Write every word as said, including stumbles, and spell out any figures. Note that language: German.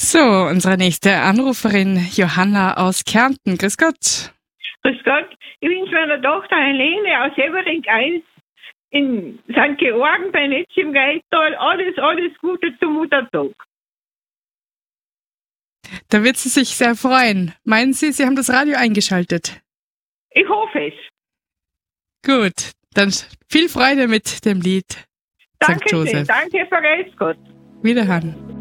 So, unsere nächste Anruferin Johanna aus Kärnten. Grüß Gott. Grüß Gott. Ich wünsche meiner Tochter Helene aus Evering eins in Sankt Georgen bei Netz im Geistal alles, alles Gute zum Muttertag. Da wird sie sich sehr freuen. Meinen Sie, Sie haben das Radio eingeschaltet? Ich hoffe es. Gut, dann viel Freude mit dem Lied. Danke Sankt Josef. schön. Danke, vergesst Gott. Wiederhören.